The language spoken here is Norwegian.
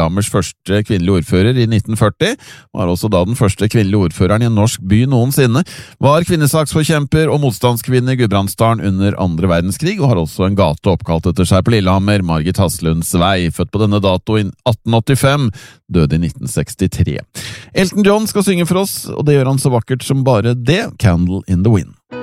Lillehammers første kvinnelige ordfører i 1940, var også da den første kvinnelige ordføreren i en norsk by noensinne, var kvinnesaksforkjemper og motstandskvinne i Gudbrandsdalen under andre verdenskrig, og har også en gate oppkalt etter seg på Lillehammer, Margit Haslunds vei, født på denne dato i 1885, døde i 1963. Elton John skal synge for oss, og det gjør han så vakkert som bare det, Candle in the Wind.